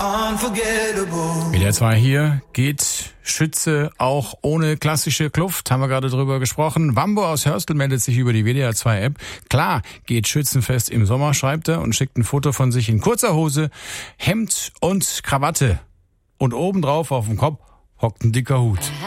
WDR 2 hier, geht Schütze auch ohne klassische Kluft, haben wir gerade drüber gesprochen. Wambo aus Hörstel meldet sich über die WDR 2 App. Klar, geht Schützenfest im Sommer, schreibt er und schickt ein Foto von sich in kurzer Hose, Hemd und Krawatte. Und obendrauf auf dem Kopf hockt ein dicker Hut.